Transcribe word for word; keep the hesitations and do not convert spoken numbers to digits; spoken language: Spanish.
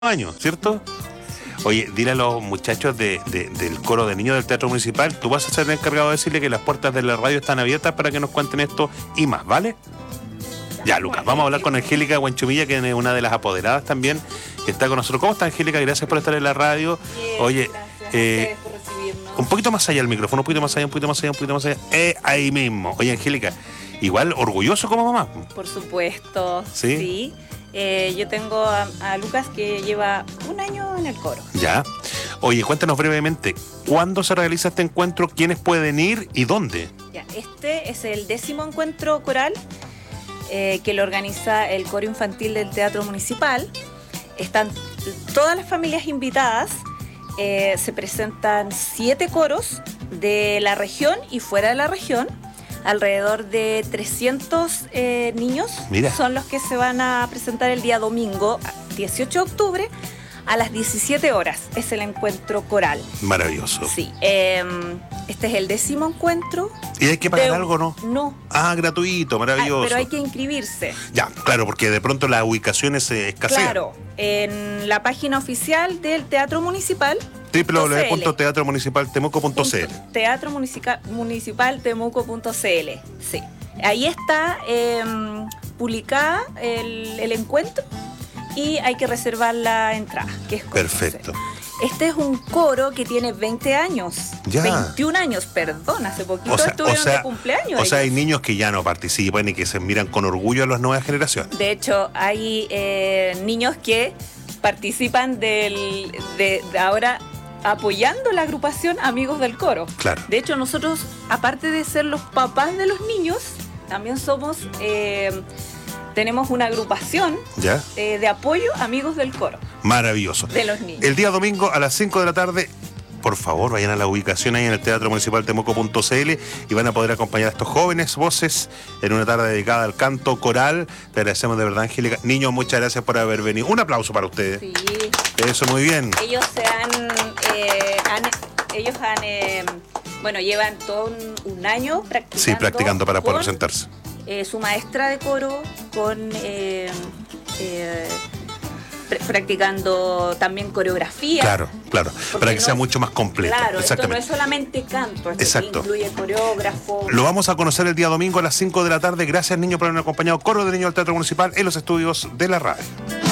años, ¿cierto? Oye, dile a los muchachos de, de- del coro de niños del Teatro Municipal, tú vas a ser el encargado de decirle que las puertas de la radio están abiertas para que nos cuenten esto y más, ¿vale? Ya, Lucas, vamos a hablar con Angélica Guanchumilla, que es una de las apoderadas también, que está con nosotros. ¿Cómo está, Angélica? Gracias por estar en la radio. Bien, Oye, gracias eh, a ustedes por recibirnos. un poquito más allá el micrófono, un poquito más allá, un poquito más allá, un poquito más allá. Eh, ahí mismo. Oye, Angélica, igual orgulloso como mamá. Por supuesto, ¿Sí? sí. Eh, yo tengo a, a Lucas que lleva un año en el coro. Ya. Oye, cuéntanos brevemente, ¿cuándo se realiza este encuentro? ¿Quiénes pueden ir y dónde? Ya, este es el décimo encuentro coral eh, que lo organiza el Coro Infantil del Teatro Municipal. Están todas las familias invitadas. Eh, se presentan siete coros de la región y fuera de la región. Alrededor de trescientos eh, niños Mira. son los que se van a presentar el día domingo, dieciocho de octubre, a las diecisiete horas. Es el encuentro coral. Maravilloso. Sí, eh, este es el décimo encuentro. ¿Y hay que pagar de- algo, no? No, Ah, gratuito, ah, maravilloso. pero hay que inscribirse. Ya, claro, porque de pronto las ubicaciones se escasean. Claro, en la página oficial del Teatro Municipal. w w w punto teatro municipal temuco punto c l. Teatro Municipal, Municipal Temuco punto c l. Sí. Ahí está eh, publicada el, el encuentro y hay que reservar la entrada, que es Perfecto. Este es un coro que tiene veinte años. Ya. veintiún años, perdón, hace poquito O sea, o estuvieron sea, de cumpleaños. o sea, hay ellos. niños que ya no participan y que se miran con orgullo a las nuevas generaciones. De hecho, hay eh, niños que participan del, de, de ahora apoyando la agrupación Amigos del Coro. Claro. De hecho, nosotros, aparte de ser los papás de los niños, también somos, eh, tenemos una agrupación ¿Ya? eh, de apoyo Amigos del Coro, Maravilloso. de los niños. El día domingo a las cinco de la tarde, por favor, vayan a la ubicación ahí en el Teatro Municipal temuco punto c l y van a poder acompañar a estos jóvenes voces en una tarde dedicada al canto coral. Te agradecemos de verdad, Angélica. Niños, muchas gracias por haber venido. Un aplauso para ustedes. Sí, Eso, muy bien. ellos se han, eh, han- ellos han, eh, bueno, llevan todo un, un año practicando. Sí, practicando para poder con, presentarse. eh, su maestra de coro, con eh, eh, pr- practicando también coreografía. Claro, claro. Porque Para que no sea es- mucho más completo. Claro, esto no Exactamente. es solamente canto, esto Exacto. incluye coreógrafo. Lo vamos a conocer el día domingo a las cinco de la tarde. Gracias, niños, por haber acompañado. Coro de Niños del Teatro Municipal en los estudios de la radio.